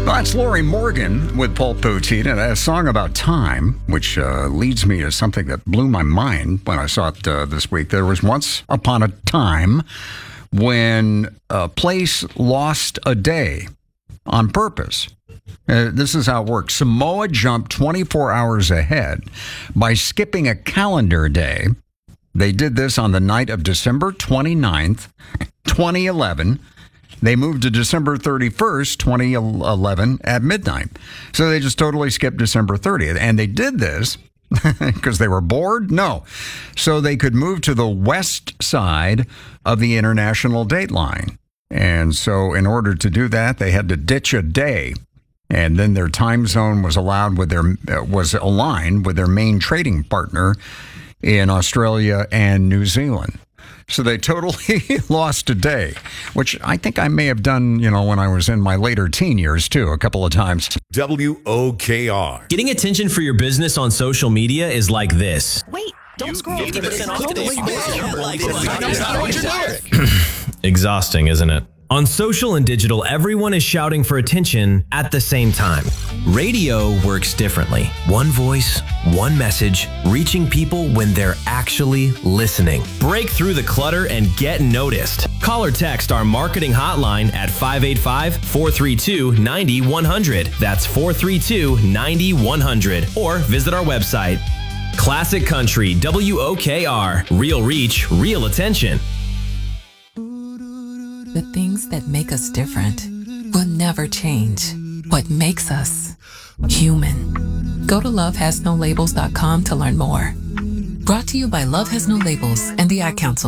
That's Lori Morgan with Paul Poteet and a song about time, which leads me to something that blew my mind when I saw it this week. There was once upon a time when a place lost a day on purpose. This is how it works. Samoa jumped 24 hours ahead by skipping a calendar day. They did this on the night of December 29th, 2011. They moved to December 31st, 2011 at midnight. So they just totally skipped December 30th. And they did this because they were bored? No. So they could move to the west side of the international date line. And so in order to do that, they had to ditch a day. And then their time zone was aligned with their main trading partner in Australia and New Zealand. So they totally lost a day, which I think I may have done, when I was in my later teen years, too, a couple of times. WOKR. Getting attention for your business on social media is like this. Wait, don't scroll. Exhausting, isn't it? On social and digital, everyone is shouting for attention at the same time. Radio works differently. One voice, one message, reaching people when they're actually listening. Break through the clutter and get noticed. Call or text our marketing hotline at 585-432-9100. That's 432-9100. Or visit our website. Classic Country, WOKR. Real reach, real attention. The things that make us different will never change. What makes us human. Go to lovehasnolabels.com to learn more. Brought to you by Love Has No Labels and the Ad Council.